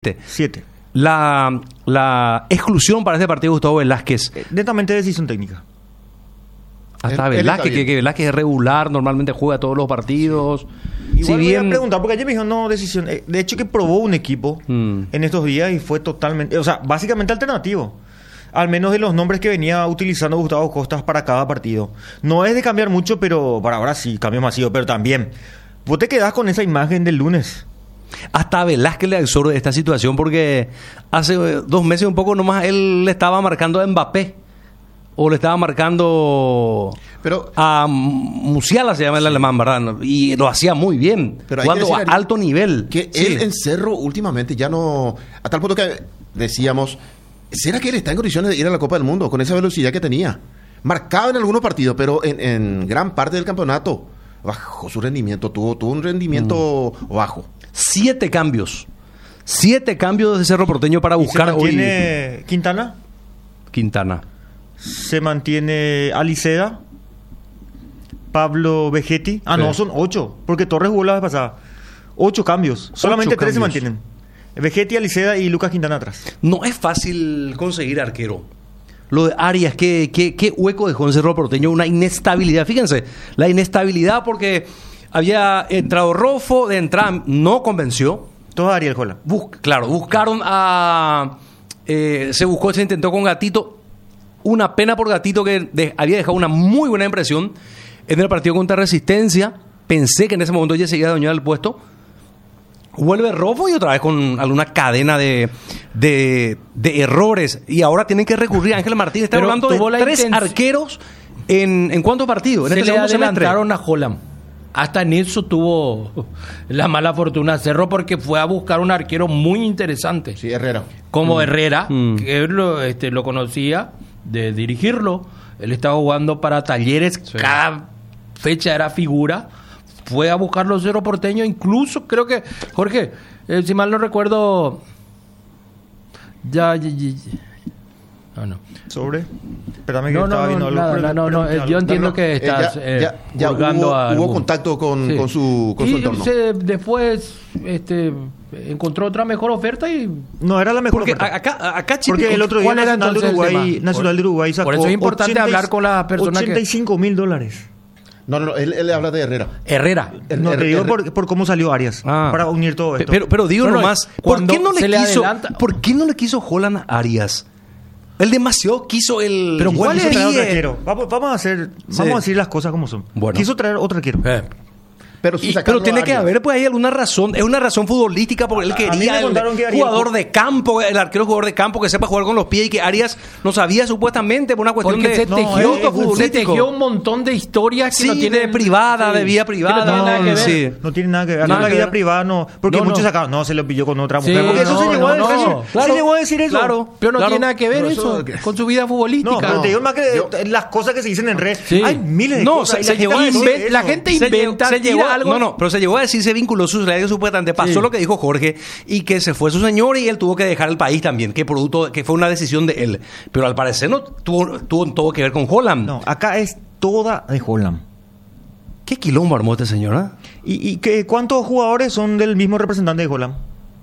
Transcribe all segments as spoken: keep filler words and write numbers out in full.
Siete. La, la exclusión para este partido de Gustavo Velázquez. Eh, netamente decisión técnica. Hasta Él- él Velázquez, está que, bien. que Velázquez es regular, normalmente juega todos los partidos. Igual si voy a bien preguntar, porque ayer me dijeron, no, decisión. eh, De hecho, que probó un equipo Mm. en estos días y fue totalmente, o sea, básicamente alternativo. Al menos de los nombres que venía utilizando Gustavo Costas para cada partido. No es de cambiar mucho, pero para ahora sí, cambio masivo, pero también. Vos te quedás con esa imagen del lunes. hasta a Velázquez le absorbe esta situación porque hace eh, dos meses un poco nomás él le estaba marcando a Mbappé o le estaba marcando Pero a Musiala, se llama el alemán, ¿verdad? Y lo hacía muy bien, Pero hay que jugando decir, a Ari, alto nivel. que Sí. él en Cerro últimamente ya no... A tal punto que decíamos, ¿será que él está en condiciones de ir a la Copa del Mundo con esa velocidad que tenía? Marcaba en algunos partidos, pero en, en gran parte del campeonato bajó su rendimiento, tuvo, tuvo un rendimiento Mm. bajo. Siete cambios. Siete cambios de Cerro Porteño para buscar ¿Se hoy mantiene Quintana? Quintana. Se mantiene Aliceda, Pablo Vegetti. Ah, Sí. no, son ocho, porque Torres jugó la vez pasada. Ocho cambios. Solamente Ocho tres se cambios. mantienen. Vegetti, Aliceda y Lucas Quintana atrás. No es fácil conseguir arquero. Lo de Arias, ¿qué, qué, qué hueco dejó en Cerro Porteño? Una inestabilidad. Fíjense, la inestabilidad porque había entrado Rofo, de entrada no convenció. Todo Ariel Jola. Bus- claro, buscaron a... eh, se buscó, se intentó con Gatito. Una pena por Gatito que de- había dejado una muy buena impresión en el partido contra Resistencia. Pensé que en ese momento ya se iba a doñar el puesto. Vuelve Rofo y otra vez con alguna cadena de, de, de errores. Y ahora tienen que recurrir. Ángel Martínez está Pero hablando de tuvo la tres intención- arqueros en, en cuántos partidos. En Se este le segundo semestre. adelantaron a Holland. Hasta en eso tuvo la mala fortuna Cerro porque fue a buscar un arquero muy interesante. Sí, Herrera. Como Herrera, Mm. que él lo, este, lo conocía de dirigirlo. Él estaba jugando para Talleres, cada fecha era figura. Fue a buscar los Cerro Porteño, incluso creo que, Jorge, eh, si mal no recuerdo, ya, ya, ya- ya- no, no. Sobre. Espérame que No, estaba no, viendo no, algo. nada, pero- no, no, pero- no, eh, algo. yo entiendo No, no, que eh, estás ya- eh, ya- ya hurgando hubo- a hubo algún- contacto con- Sí. con su- con su Y entorno. se- después este, encontró otra mejor oferta y No, era la mejor Porque oferta. a- acá, acá Chipi- Porque el otro día ¿cuál era Nacional de entonces el Uruguay, tema? Nacional Por- de Uruguay sacó por eso es importante ochenta y- hablar con la persona que- ochenta y cinco mil dólares. No, no, no, él, él habla de Herrera. Herrera. El- No, el- te digo el- por, por cómo salió Arias. Ah. Para unir todo Pe- esto. Pero, pero digo No, no, nomás, ¿por cuando qué no le se le quiso, adelanta- ¿por qué no le quiso Holland a Arias? Él demasiado quiso el. Pero Igual ¿cuál quiso es? traer otro Fríe. arquero. Vamos, vamos a hacer, vamos a decir las cosas como son. Bueno. Quiso traer otro arquero. Eh, Pero, sí Y- sacarlo pero tiene a que Arias. haber pues hay alguna razón, es una razón futbolística porque él A- a mí quería me el contaron que Ariel jugador ju- de campo, el arquero jugador de campo que sepa jugar con los pies y que Arias no sabía supuestamente por una cuestión Porque de se no, tejió, es- es se futbolístico. tejió un montón de historias que Sí, no tienen de privada, de vía que privada, no tienen nada que no, ver. sí. No tiene nada que ver. Nada No, la que vida ver. privada no. Porque No, muchos no. sacaron. No, se lo pilló con otra Sí, mujer. porque eso no, se llegó no, a no, decir. claro. Se llegó a decir eso. Claro. Pero no Claro. tiene nada que ver Pero eso, eso- con su vida futbolística. No, pero No. te digo más que Yo- las cosas que se dicen en red. Sí. Hay miles de No, cosas. se- y se la llegó a gente decir dice la eso. gente Se llegó- inventa, se tira llegó- algo. No, no, pero se llegó a decir, se vinculó su salario supuestamente, pasó Sí. lo que dijo Jorge y que se fue su señor y él tuvo que dejar el país también, que producto, que fue una decisión de él. Pero al parecer no tuvo, tuvo todo que ver con Holland. No, acá es toda de Holland. ¿Qué quilombo armó este señor? ¿Ah? ¿Y, y qué- cuántos jugadores son del mismo representante de Holland?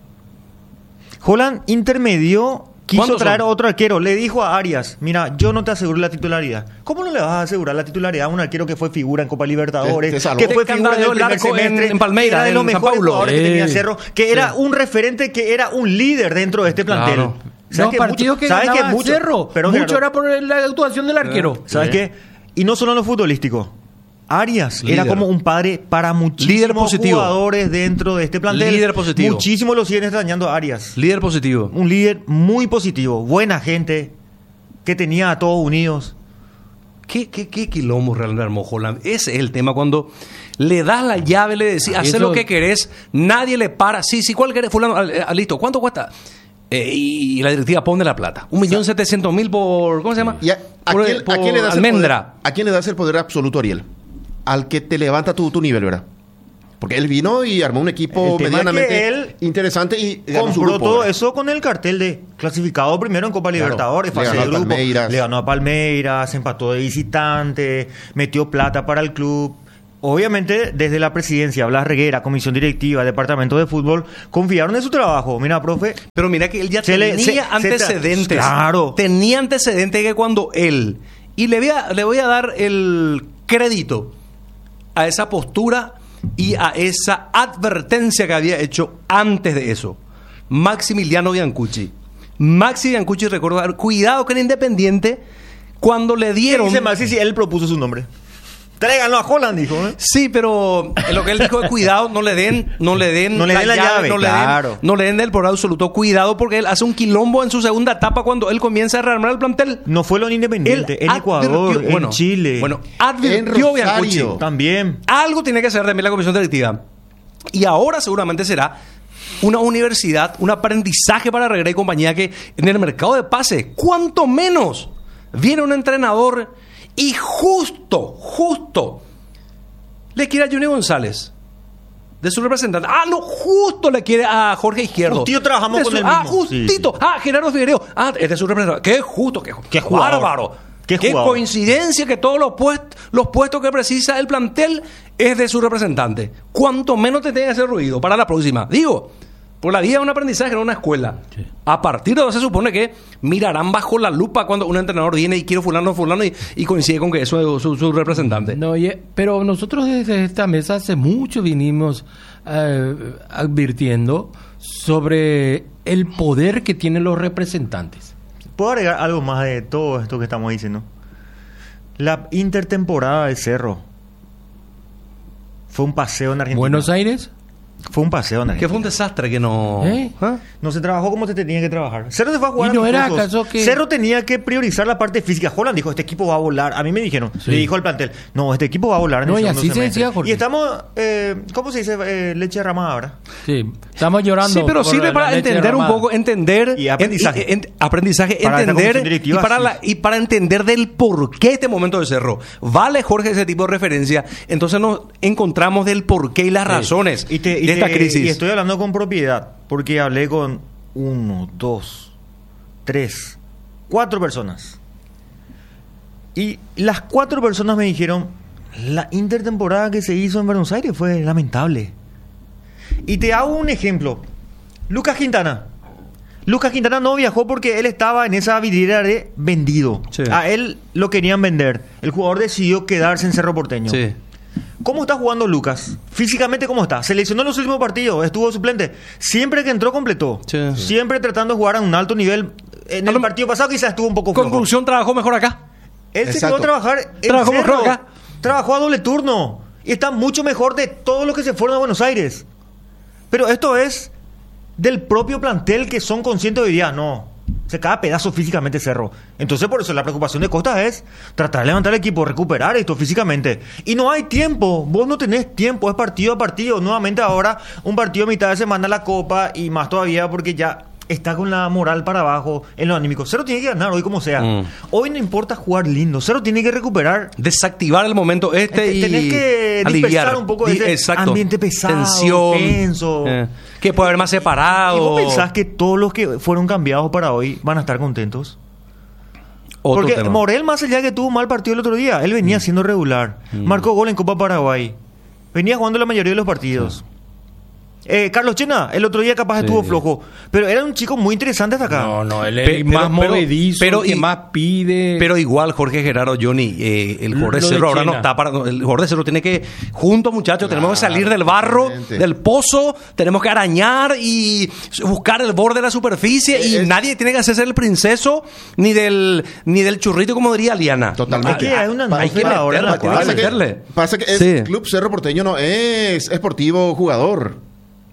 Holland intermedió, quiso ¿Cuántos traer son? otro arquero. Le dijo a Arias, mira, yo no te aseguro la titularidad. ¿Cómo no le vas a asegurar la titularidad a un arquero que fue figura en Copa Libertadores? Te- te salvó. que fue Que figura en el andaba primer de largo en- semestre. en Palmeiras, que era de los en San mejores Paulo. jugadores que Sí. tenía Cerro. Que era Sí. un referente, que era un líder dentro de este plantel. Claro. ¿Sabes Los que partidos mucho- que sabes ganaba mucho- Cerro, pero, mucho Gerardo, era por la actuación del arquero. ¿sabes qué? Y no solo en lo futbolístico. Arias Líder. era como un padre para muchísimos Líder positivo. jugadores dentro de este plantel. Líder positivo. Muchísimos lo siguen extrañando a Arias. Líder positivo. Un líder muy positivo, buena gente, que tenía a todos unidos. ¿Qué, qué, qué quilombo realmente armó Holland? Ese es el tema. Cuando le das la llave, le decís, haz Eso- lo que querés, nadie le para. Sí, sí, ¿cuál querés? Fulano, ah, ah, listo, ¿cuánto cuesta? Eh, y la directiva pone la plata. Un millón setecientos mil por. ¿Cómo se llama? ¿Y a, a Por- quién, a por quién le das almendra. El poder, ¿A quién le das el poder absoluto, Ariel? Al que te levanta tu, tu nivel, ¿verdad? Porque él vino y armó un equipo El tema es que medianamente él interesante y ganó su Compró grupo, todo ¿verdad? eso con el cartel de clasificado primero en Copa Claro, Libertadores, le fase ganó de a grupo. Palmeiras. Le ganó a Palmeiras, empató de visitante, metió plata para el club. obviamente desde la presidencia, Blas Reguera, comisión directiva, departamento de fútbol, confiaron en su trabajo. Mira, profe. Pero mira que él ya Se le- tenía se- se- antecedentes. claro. Tenía antecedentes que cuando él, y le voy a, le voy a dar el crédito a esa postura y a esa advertencia que había hecho antes de eso. Maximiliano Biancucci. Maxi Biancucci, recuerdo, cuidado que era Independiente cuando le dieron... Dice Maxi si él propuso su nombre. Tráiganlo a Holland, dijo. ¿eh? Sí, pero lo que él dijo es cuidado, no le den, no le den, No le den la llave, no, claro. le den, no le den del por absoluto cuidado porque él hace un quilombo en su segunda etapa cuando él comienza a rearmar el plantel. No fue lo en Independiente, Él en Ecuador, advirtió- bueno, en Chile. Bueno, En advirtió Rosario. Biancucci. También. Algo tiene que hacer también la comisión directiva. Y ahora seguramente será una universidad, un aprendizaje para Reguera y compañía que en el mercado de pases, cuanto menos viene un entrenador y justo, justo le quiere a Johnny González de su representante. Ah, no, justo le quiere a Jorge Izquierdo. Justito trabajamos De con su- el Ah, mismo. justito. Sí, sí. Ah, Gerardo Figueiredo. Ah, es de su representante. Qué justo, qué, Qué jugador. bárbaro. Qué Qué, jugador. coincidencia que todos los, puest- los puestos que precisa el plantel es de su representante. Cuanto menos te tenga que hacer ruido para la próxima. Digo, por la vida es un aprendizaje, no una escuela. Sí. A partir de eso se supone que mirarán bajo la lupa cuando un entrenador viene y quiere fulano, fulano y, y coincide con que eso es su, su representante. No, oye, pero nosotros desde esta mesa hace mucho vinimos eh, advirtiendo sobre el poder que tienen los representantes. ¿Puedo agregar algo más de todo esto que estamos diciendo? La intertemporada de Cerro fue un paseo en Argentina. Buenos Aires, Fue un paseo en Que Argentina. fue un desastre que no... ¿Eh? ¿Ah? No se trabajó como se tenía que trabajar. Cerro se fue a jugar ¿Y no era amistosos. acaso que- Cerro tenía que priorizar la parte física. Holland dijo, este equipo va a volar. A mí me dijeron, Sí. le dijo al plantel, no, este equipo va a volar en No, el y segundo así se semestre". decía, Jorge. Y estamos, eh, ¿cómo se dice? Eh, leche derramada ahora. sí, estamos llorando. Sí, pero por sirve la para leche entender un derramada. poco, entender Y aprendizaje. en- en- aprendizaje, Para esta entender comisión y directiva, para sí. la, y para entender del por qué este momento de Cerro. Vale, Jorge, ese tipo de referencia. Entonces nos encontramos del por qué y las razones Y, te- y de esta te- crisis. y estoy hablando con propiedad, porque hablé con uno, dos, tres, cuatro personas. Y las cuatro personas me dijeron, la intertemporada que se hizo en Buenos Aires fue lamentable. Y te hago un ejemplo. Lucas Quintana. Lucas Quintana no viajó porque él estaba en esa vidriera de vendido. Sí. A él lo querían vender. El jugador decidió quedarse en Cerro Porteño. Sí. ¿Cómo está jugando Lucas? Físicamente, ¿cómo está? Seleccionó en los últimos partidos, estuvo suplente. Siempre que entró, completó. Sí. Siempre tratando de jugar a un alto nivel. En A el lo- partido pasado quizás estuvo un poco flojo. Conclusión, trabajó mejor acá. Él se Exacto. quedó a trabajar en Trabajó Cerro. mejor acá. Trabajó a doble turno. Y está mucho mejor de todos los que se fueron a Buenos Aires. Pero esto es del propio plantel que son conscientes hoy día. No, se cae a pedazos físicamente Cerro. Entonces por eso la preocupación de Costa es tratar de levantar el equipo, recuperar esto físicamente. Y no hay tiempo, vos no tenés tiempo, es partido a partido. Nuevamente ahora un partido a mitad de semana la Copa y más todavía porque ya está con la moral para abajo en lo anímico. Cerro tiene que ganar hoy como sea. Mm. Hoy no importa jugar lindo, Cerro tiene que recuperar. Desactivar el momento este y Tenés que aliviar. dispersar un poco Di- ese Exacto. ambiente pesado, tensión, tenso. eh, que puede haber más separado. ¿Y vos pensás que todos los que fueron cambiados para hoy van a estar contentos? Otro Porque tema. Morel, más allá que tuvo un mal partido el otro día, él venía siendo regular. Marcó gol en Copa Paraguay. Venía jugando la mayoría de los partidos. Eh, Carlos Chena, el otro día capaz Sí. estuvo flojo. Pero era un chico muy interesante hasta acá. No, no, él es Pe- el pero- más pero- movedizo, pero el que y- más pide. Pero igual, Jorge Gerardo, Johnny, eh, el Lo Jorge de Cerro ahora Chena. no está para. no, el Jorge Cerro tiene que, juntos, muchachos, tenemos que Claro, salir del barro, totalmente. del pozo, tenemos que arañar y buscar el borde de la superficie. Y Es- nadie tiene que hacerse el princeso ni del ni del churrito, como diría Liana. Totalmente. Aquí hay una Pa- Hay que atmósfera ahora en la meterla, cual- tiene que Pasa que, meterle. pasa que es Sí. Club Cerro Porteño no es esportivo jugador.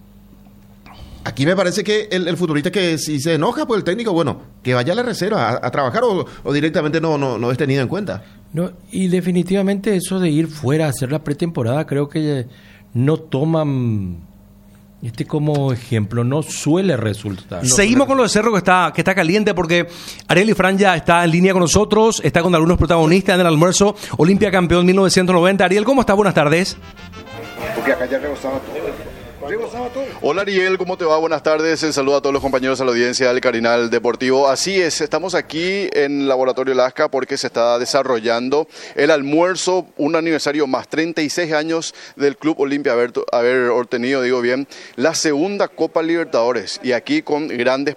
Aquí me parece que el, el futbolista que si se enoja por el técnico, bueno, que vaya a la reserva a, a trabajar o, o directamente no, no, no es tenido en cuenta. No, y definitivamente eso de ir fuera a hacer la pretemporada, creo que no toman este como ejemplo, no suele resultar. Seguimos con lo de Cerro que está, que está caliente porque Ariel Ifrán ya está en línea con nosotros, está con algunos protagonistas en el almuerzo Olimpia campeón mil novecientos noventa. Ariel, ¿cómo está? Buenas tardes. Porque acá ya rebosaba todo. Hola Ariel, ¿cómo te va? Buenas tardes. El saludo a todos los compañeros a la audiencia del Carinal Deportivo. Así es, estamos aquí en Laboratorio Lasca porque se está desarrollando el almuerzo, un aniversario más, treinta y seis años del Club Olimpia, haber, haber obtenido, digo bien, la segunda Copa Libertadores. Y aquí con grandes